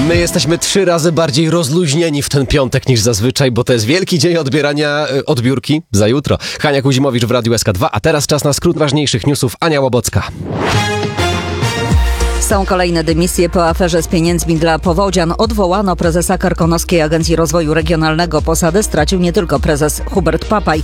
My jesteśmy 3 razy bardziej rozluźnieni w ten piątek niż zazwyczaj, bo to jest wielki dzień odbierania odbiórki za jutro. Hania Kuzimowicz w Radiu SK2, a teraz czas na skrót ważniejszych newsów. Ania Łabocka. Są kolejne dymisje po aferze z pieniędzmi dla powodzian. Odwołano prezesa Karkonoskiej Agencji Rozwoju Regionalnego. Posadę stracił nie tylko prezes Hubert Papaj.